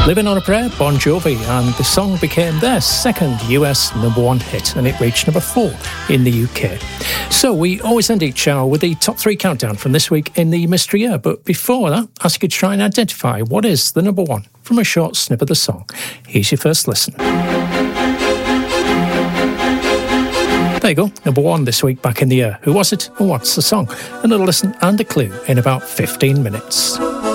Living on a Prayer, Bon Jovi, and the song became their second US #1 hit, and it reached number 4 in the UK. So we always end each hour with the top 3 countdown from this week in the Mystery Year, but before that, ask you to try and identify what is the number 1 from a short snip of the song. Here's your first listen. There you go, number 1 this week back in the year. Who was it and what's the song? Another listen and a clue in about 15 minutes.